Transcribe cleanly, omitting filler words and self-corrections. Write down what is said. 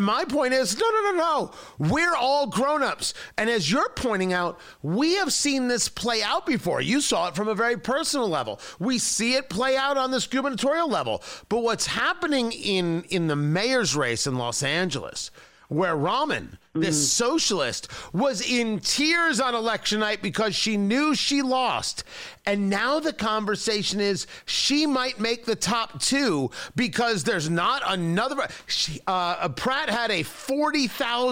my point is, no. We're all grown-ups. And as you're pointing out, we have seen this play out before. You saw it from a very personal level. We see it play out on this gubernatorial level. But what's happening in the mayor's race in Los Angeles, where Rahman, this socialist, was in tears on election night because she knew she lost. And now the conversation is she might make the top two because there's not another. Pratt had a 40,000